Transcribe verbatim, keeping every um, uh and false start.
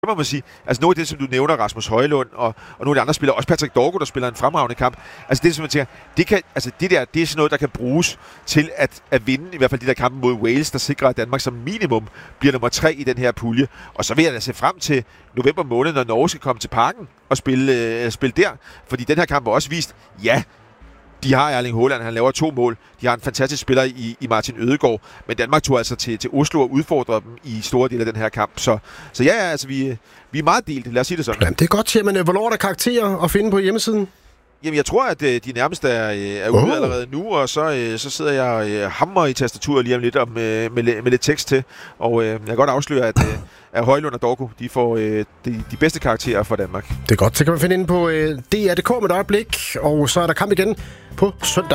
må man sige, altså noget af det, som du nævner, Rasmus Højlund og, og nogle af de andre spillere, også Patrick Dorgo, der spiller en fremragende kamp, altså det, som man tænker, det, kan, altså det der, det er sådan noget, der kan bruges til at, at vinde, i hvert fald de der kampe mod Wales, der sikrer, at Danmark som minimum bliver nummer tre i den her pulje. Og så vil jeg da se frem til november måned, når Norge skal komme til parken og spille, øh, spille der, fordi den her kamp har også vist, ja, de har Erling Haaland, han laver to mål. De har en fantastisk spiller i, i Martin Ødegaard. Men Danmark tog altså til, til Oslo og udfordrede dem i store dele af den her kamp. Så, så ja, altså vi, vi er meget delt, lad os sige det sådan. Jamen, det er godt, men hvornår er der karakterer at finde på hjemmesiden? Jamen, jeg tror, at de nærmeste er, er ude oh. allerede nu, og så, så sidder jeg og hammer i tastaturet lige om lidt om, med, med, med lidt tekst til. Og jeg kan godt afsløre, at, at Højlund og Dorgo, de får de, de bedste karakterer for Danmark. Det er godt. Det kan man finde inde på D R punktum d k med et øjeblik, og så er der kamp igen på søndag.